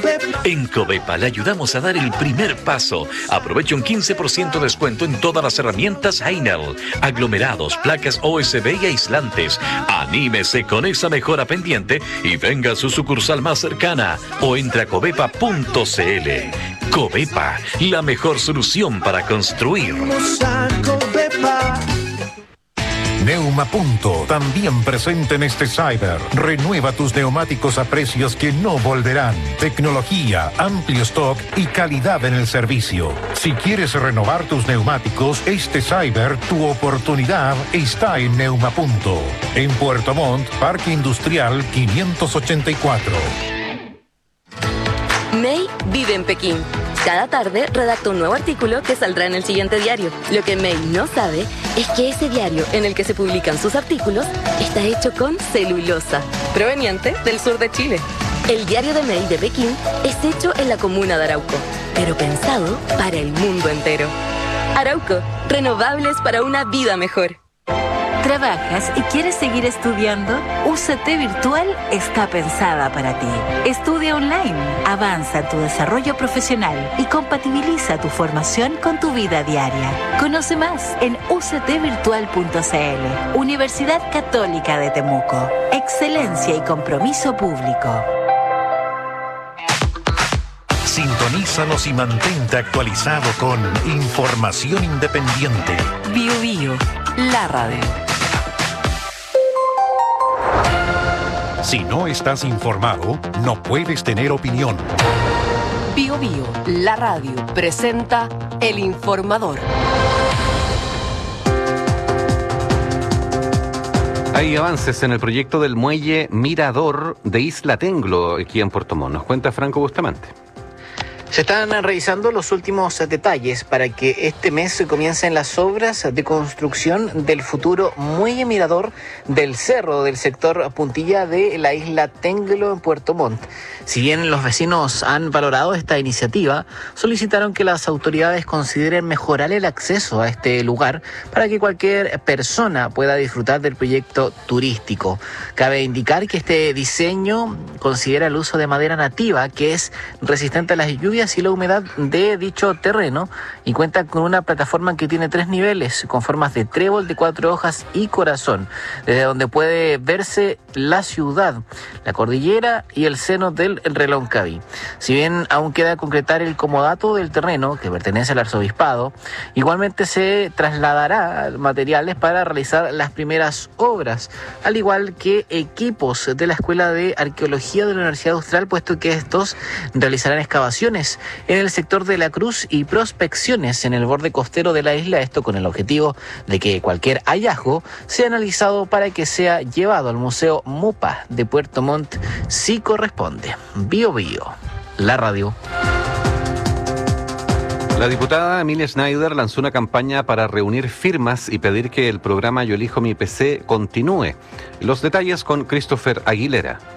En Covepa le ayudamos a dar el primer paso. Aproveche un 15% de descuento en todas las herramientas Heinel, aglomerados, placas OSB y aislantes. Anímese con esa mejora pendiente y venga a su sucursal más cercana o entre a covepa.cl. Covepa, la mejor solución para construir. Neumapunto, también presente en este Cyber. Renueva tus neumáticos a precios que no volverán. Tecnología, amplio stock y calidad en el servicio. Si quieres renovar tus neumáticos, este Cyber, tu oportunidad está en Neumapunto. En Puerto Montt, Parque Industrial 584. May vive en Pekín. Cada tarde redacta un nuevo artículo que saldrá en el siguiente diario. Lo que May no sabe es que ese diario en el que se publican sus artículos está hecho con celulosa, proveniente del sur de Chile. El diario de May de Pekín es hecho en la comuna de Arauco, pero pensado para el mundo entero. Arauco, renovables para una vida mejor. ¿Trabajas y quieres seguir estudiando? UCT Virtual está pensada para ti. Estudia online, avanza en tu desarrollo profesional y compatibiliza tu formación con tu vida diaria. Conoce más en uctvirtual.cl. Universidad Católica de Temuco. Excelencia y compromiso público. Sintonízanos y mantente actualizado con información independiente. Bio Bio, la radio. Si no estás informado, no puedes tener opinión. Bio Bio, la radio, presenta El Informador. Hay avances en el proyecto del muelle Mirador de Isla Tenglo, aquí en Puerto Montt. Nos cuenta Franco Bustamante. Se están revisando los últimos detalles para que este mes comiencen las obras de construcción del futuro muelle mirador del cerro del sector Puntilla de la isla Tenglo en Puerto Montt. Si bien los vecinos han valorado esta iniciativa, solicitaron que las autoridades consideren mejorar el acceso a este lugar para que cualquier persona pueda disfrutar del proyecto turístico. Cabe indicar que este diseño considera el uso de madera nativa, que es resistente a las lluvias y la humedad de dicho terreno, y cuenta con una plataforma que tiene 3 niveles con formas de trébol de 4 hojas y corazón, desde donde puede verse la ciudad, la cordillera y el seno del Reloncaví. Si bien aún queda concretar el comodato del terreno, que pertenece al arzobispado, igualmente se trasladará materiales para realizar las primeras obras, al igual que equipos de la Escuela de Arqueología de la Universidad Austral, puesto que estos realizarán excavaciones en el sector de la Cruz y prospecciones en el borde costero de la isla, esto con el objetivo de que cualquier hallazgo sea analizado para que sea llevado al Museo MUPA de Puerto Montt si corresponde. Bio Bio, la radio. La diputada Emilia Schneider lanzó una campaña para reunir firmas y pedir que el programa Yo elijo mi PC continúe. Los detalles con Christopher Aguilera.